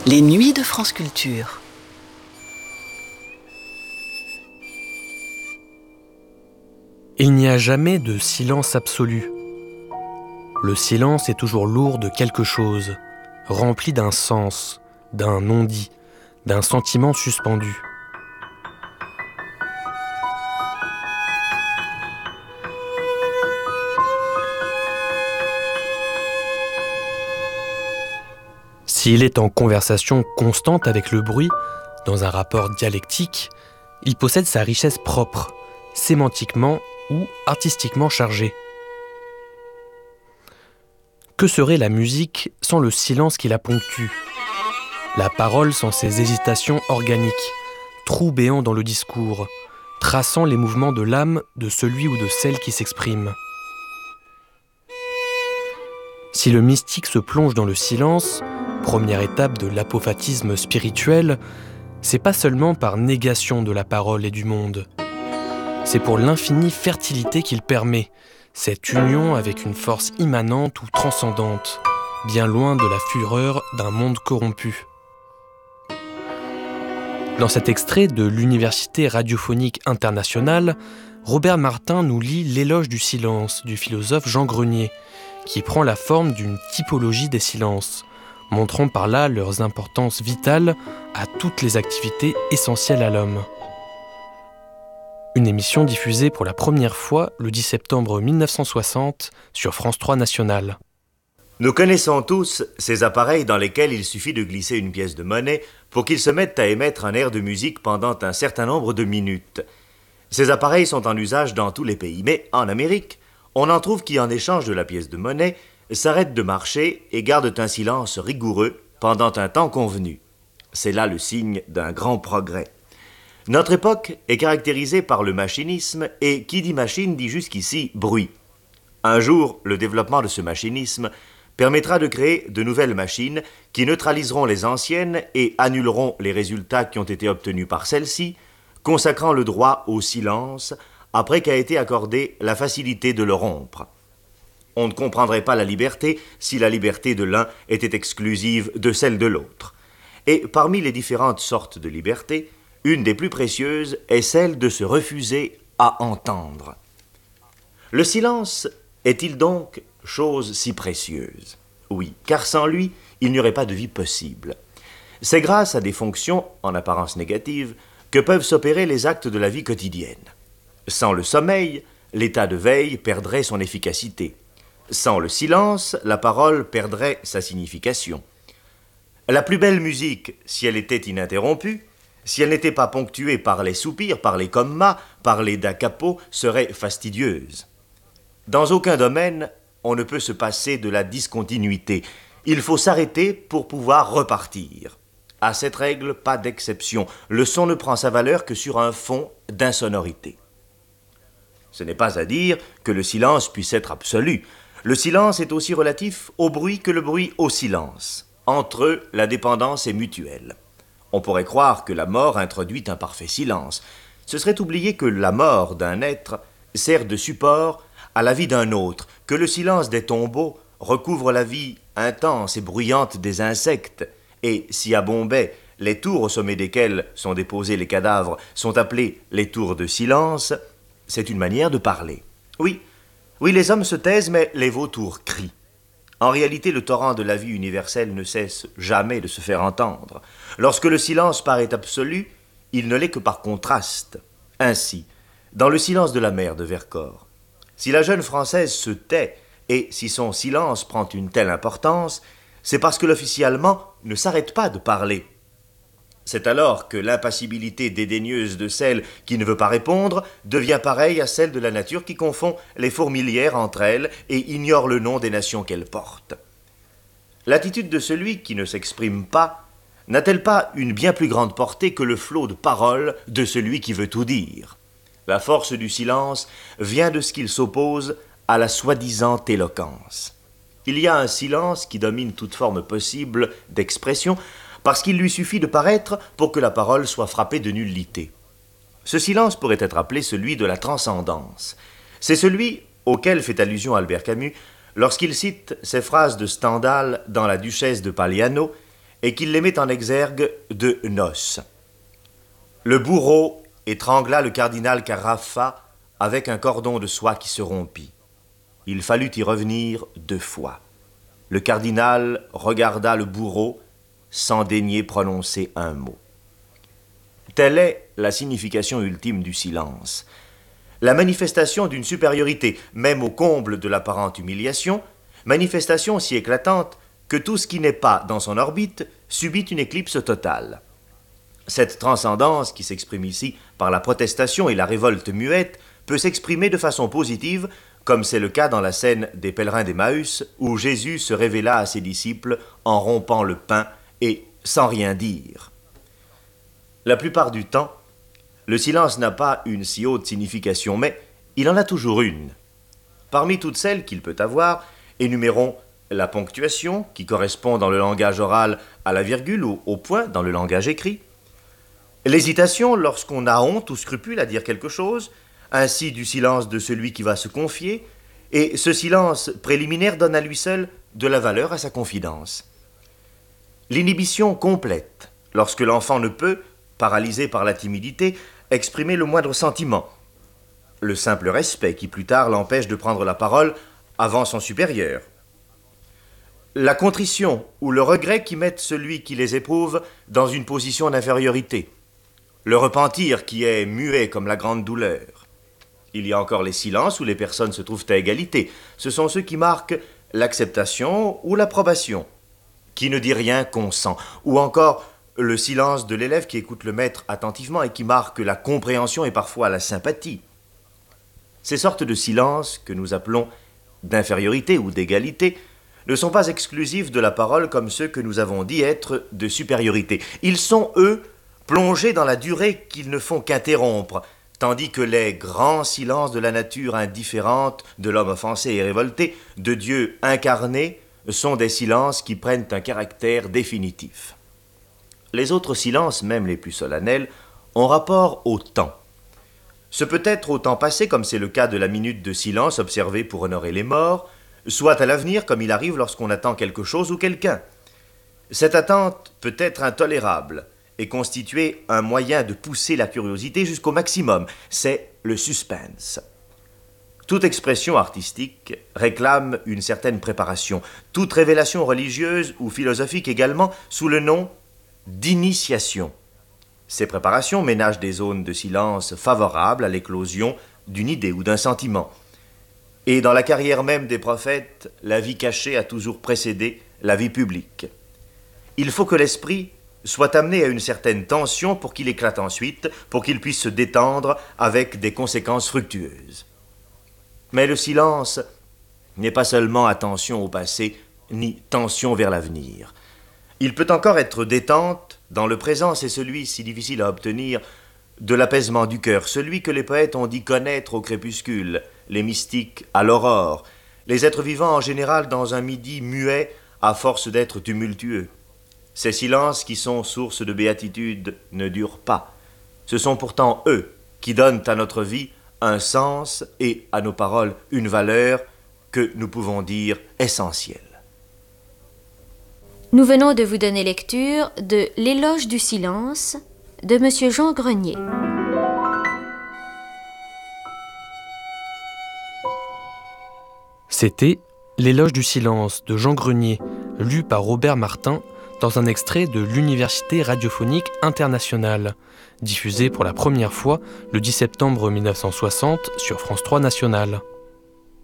Les nuits de France Culture. Il n'y a jamais de silence absolu. Le silence est toujours lourd de quelque chose, rempli d'un sens, d'un non-dit, d'un sentiment suspendu. S'il est en conversation constante avec le bruit, dans un rapport dialectique, il possède sa richesse propre, sémantiquement ou artistiquement chargée. Que serait la musique sans le silence qui la ponctue ? La parole sans ses hésitations organiques, trous béants dans le discours, traçant les mouvements de l'âme de celui ou de celle qui s'exprime. Si le mystique se plonge dans le silence, première étape de l'apophatisme spirituel, c'est pas seulement par négation de la parole et du monde. C'est pour l'infinie fertilité qu'il permet, cette union avec une force immanente ou transcendante, bien loin de la fureur d'un monde corrompu. Dans cet extrait de l'Université radiophonique internationale, Robert Martin nous lit l'éloge du silence du philosophe Jean Grenier, qui prend la forme d'une typologie des silences, montrant par là leurs importances vitales à toutes les activités essentielles à l'homme. Une émission diffusée pour la première fois le 10 septembre 1960 sur France 3 National. Nous connaissons tous ces appareils dans lesquels il suffit de glisser une pièce de monnaie pour qu'ils se mettent à émettre un air de musique pendant un certain nombre de minutes. Ces appareils sont en usage dans tous les pays, mais en Amérique, on en trouve qui, en échange de la pièce de monnaie, s'arrêtent de marcher et gardent un silence rigoureux pendant un temps convenu. C'est là le signe d'un grand progrès. Notre époque est caractérisée par le machinisme et qui dit machine dit jusqu'ici bruit. Un jour, le développement de ce machinisme permettra de créer de nouvelles machines qui neutraliseront les anciennes et annuleront les résultats qui ont été obtenus par celles-ci, consacrant le droit au silence après qu'a été accordée la facilité de le rompre. On ne comprendrait pas la liberté si la liberté de l'un était exclusive de celle de l'autre. Et parmi les différentes sortes de liberté, une des plus précieuses est celle de se refuser à entendre. Le silence est-il donc chose si précieuse ? Oui, car sans lui, il n'y aurait pas de vie possible. C'est grâce à des fonctions, en apparence négatives, que peuvent s'opérer les actes de la vie quotidienne. Sans le sommeil, l'état de veille perdrait son efficacité. Sans le silence, la parole perdrait sa signification. La plus belle musique, si elle était ininterrompue, si elle n'était pas ponctuée par les soupirs, par les commas, par les da capo, serait fastidieuse. Dans aucun domaine, on ne peut se passer de la discontinuité. Il faut s'arrêter pour pouvoir repartir. À cette règle, pas d'exception. Le son ne prend sa valeur que sur un fond d'insonorité. Ce n'est pas à dire que le silence puisse être absolu. Le silence est aussi relatif au bruit que le bruit au silence. Entre eux, la dépendance est mutuelle. On pourrait croire que la mort introduit un parfait silence. Ce serait oublier que la mort d'un être sert de support à la vie d'un autre, que le silence des tombeaux recouvre la vie intense et bruyante des insectes, et si à Bombay, les tours au sommet desquelles sont déposés les cadavres sont appelées les tours de silence, c'est une manière de parler. Oui, les hommes se taisent, mais les vautours crient. En réalité, le torrent de la vie universelle ne cesse jamais de se faire entendre. Lorsque le silence paraît absolu, il ne l'est que par contraste. Ainsi, dans le silence de la mer de Vercors, si la jeune Française se tait, et si son silence prend une telle importance, c'est parce que l'officier allemand ne s'arrête pas de parler. C'est alors que l'impassibilité dédaigneuse de celle qui ne veut pas répondre devient pareille à celle de la nature qui confond les fourmilières entre elles et ignore le nom des nations qu'elles portent. L'attitude de celui qui ne s'exprime pas n'a-t-elle pas une bien plus grande portée que le flot de paroles de celui qui veut tout dire ? La force du silence vient de ce qu'il s'oppose à la soi-disant éloquence. Il y a un silence qui domine toute forme possible d'expression parce qu'il lui suffit de paraître pour que la parole soit frappée de nullité. Ce silence pourrait être appelé celui de la transcendance. C'est celui auquel fait allusion Albert Camus lorsqu'il cite ces phrases de Stendhal dans La Duchesse de Paliano et qu'il les met en exergue de noces. Le bourreau étrangla le cardinal Caraffa avec un cordon de soie qui se rompit. Il fallut y revenir 2 fois. Le cardinal regarda le bourreau sans daigner prononcer un mot. Telle est la signification ultime du silence. La manifestation d'une supériorité, même au comble de l'apparente humiliation, manifestation si éclatante que tout ce qui n'est pas dans son orbite subit une éclipse totale. Cette transcendance qui s'exprime ici par la protestation et la révolte muette peut s'exprimer de façon positive, comme c'est le cas dans la scène des pèlerins d'Emmaüs, où Jésus se révéla à ses disciples en rompant le pain et sans rien dire. La plupart du temps, le silence n'a pas une si haute signification, mais il en a toujours une. Parmi toutes celles qu'il peut avoir, énumérons la ponctuation, qui correspond dans le langage oral à la virgule ou au point dans le langage écrit, l'hésitation lorsqu'on a honte ou scrupule à dire quelque chose, ainsi du silence de celui qui va se confier, et ce silence préliminaire donne à lui seul de la valeur à sa confidence. L'inhibition complète, lorsque l'enfant ne peut, paralysé par la timidité, exprimer le moindre sentiment. Le simple respect qui plus tard l'empêche de prendre la parole avant son supérieur. La contrition ou le regret qui mettent celui qui les éprouve dans une position d'infériorité. Le repentir qui est muet comme la grande douleur. Il y a encore les silences où les personnes se trouvent à égalité. Ce sont ceux qui marquent l'acceptation ou l'approbation. Qui ne dit rien consent. Ou encore le silence de l'élève qui écoute le maître attentivement et qui marque la compréhension et parfois la sympathie. Ces sortes de silences que nous appelons d'infériorité ou d'égalité ne sont pas exclusifs de la parole comme ceux que nous avons dit être de supériorité. Ils sont, eux, plongés dans la durée qu'ils ne font qu'interrompre, tandis que les grands silences de la nature indifférente, de l'homme offensé et révolté, de Dieu incarné, sont des silences qui prennent un caractère définitif. Les autres silences, même les plus solennels, ont rapport au temps. Ce peut être au temps passé, comme c'est le cas de la minute de silence observée pour honorer les morts, soit à l'avenir, comme il arrive lorsqu'on attend quelque chose ou quelqu'un. Cette attente peut être intolérable et constituer un moyen de pousser la curiosité jusqu'au maximum. C'est le suspense. Toute expression artistique réclame une certaine préparation. Toute révélation religieuse ou philosophique également, sous le nom d'initiation. Ces préparations ménagent des zones de silence favorables à l'éclosion d'une idée ou d'un sentiment. Et dans la carrière même des prophètes, la vie cachée a toujours précédé la vie publique. Il faut que l'esprit soit amené à une certaine tension pour qu'il éclate ensuite, pour qu'il puisse se détendre avec des conséquences fructueuses. Mais le silence n'est pas seulement attention au passé, ni tension vers l'avenir. Il peut encore être détente dans le présent, c'est celui si difficile à obtenir de l'apaisement du cœur, celui que les poètes ont dit connaître au crépuscule, les mystiques à l'aurore, les êtres vivants en général dans un midi muet à force d'être tumultueux. Ces silences qui sont source de béatitude ne durent pas. Ce sont pourtant eux qui donnent à notre vie un sens et à nos paroles une valeur que nous pouvons dire essentielle. Nous venons de vous donner lecture de L'éloge du silence de M. Jean Grenier. C'était L'éloge du silence de Jean Grenier, lu par Robert Martin dans un extrait de l'Université radiophonique internationale, diffusé pour la première fois le 10 septembre 1960 sur France 3 Nationale.